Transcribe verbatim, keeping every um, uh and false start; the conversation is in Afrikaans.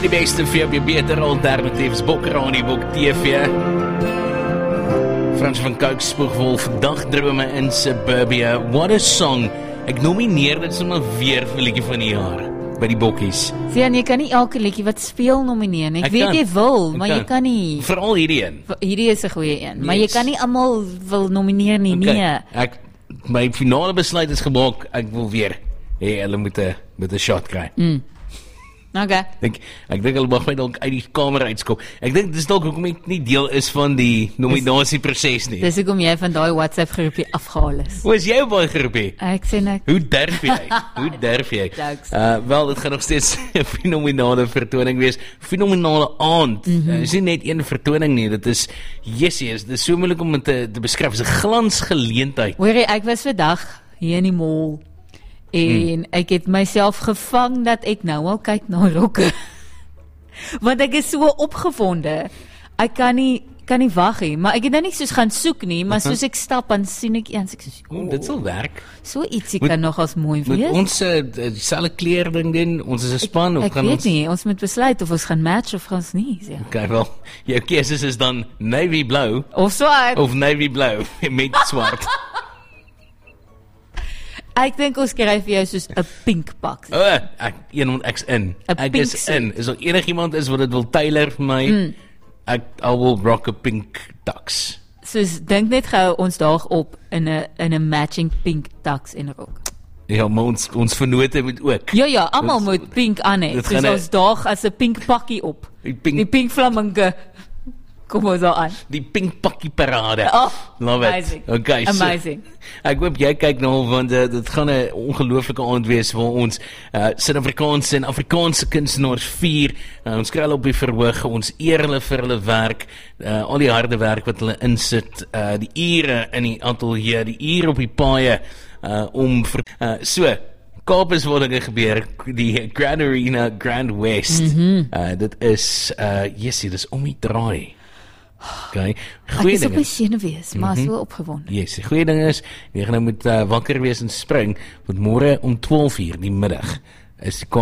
die beste vir jou beter alternatiefs, Bokrani, Bok T V. Frans van Cooke, Spoegwolf, Dagdrome in Suburbia. What a song. Ek nomineer dit sommer weer vir liedjie van die jaar by die bokkies. Sien, jy kan nie elke liedjie wat speel nomineer nie. Ek, ek weet kan. Jy wil, maar kan. Jy kan nie. Veral hierdie een. Hierdie is 'n goeie een, yes. Maar jy kan nie almal wil nomineer nie, okay. Nee. Ek my finale besluit is gemaak, ek wil weer hê hulle moet 'n met 'n shot kry. Mm. Okay. Ek ek dink hulle mag my dalk uit die kamer uitskop. Ek dink dis dalk hoekom ek nie deel is van die nominasieproses nie. Dis hoekom jy van daai WhatsApp groepie afgehaal is. Hoe is jy op daai groepie? Ek sê net. Hoe durf jy? Hoe durf jy? Uh wel, dit gaan nog steeds 'n fenominale vertoning wees. Fenominale aand. Mm -hmm. uh, is nie net een vertoning nie. Dit is Jesus, dit is so moeilik om dit te, te beskryf. Dit is 'n glansgeleentheid. Hoorie, ek was vandag hier in die mall. En hmm. ek het myself gevang dat ek nou al kyk na rokke. Want ek is so opgewonde. Ek kan nie kan nie wag nie, maar ek het nou nie soos gaan soek nie, maar soos ek stap en sien ek eens ek sê, oh, dit sal werk. So ietsie kan nog as mooi wees. Moet ons dieselfde uh, kleur ding doen? Ons is 'n span of ek gaan weet ons nie, ons moet besluit of ons gaan match of ons nie. Ja. Okay, wel. Jou keuses is dan navy blou of swart of navy blou met swart. Ek dink ons kry vir jou soos 'n pink pak. O, oh, ek een ek's in. Ek is suit. in. Is daar enigiemand is wat dit wil tailor vir my? Mm. Ek I will rock a pink tux. Soos dink net gou ons daag op in 'n in 'n matching pink tux en rok. Ja, maar ons ons vernote moet ook. Ja ja, almal moet pink aan hê. Soos ons daag as 'n pink pakkie op. Die pink, die pink flamingo. Kom ons al aan. Die pink pakkie parade. Oh, love amazing. it. Okay, amazing. So, ek hoop jy kyk nou want uh, dit gaan 'n ongelooflike aand wees waar ons uh, Suid-Afrikaanse en Afrikaanse kunstenaars vier. Uh, ons kry hulle op die verhoog, ons eer hulle vir hulle werk, uh, al die harde werk wat hulle insit, uh, die ure in die ateljee, die ure op die paaie uh, om vir, uh, so Kaap is waar dinge gebeur, die Grand Arena, Grand West. Mm-hmm. uh, dit is uh, Jessie, dis om die draai. Okay. Goeie ek is op my sene wees, maar mm-hmm. so opgewonde. Yes, die goeie ding is, jy gaan nou moet uh, wakker wees en spring, want môre om twaalf uur die middag is die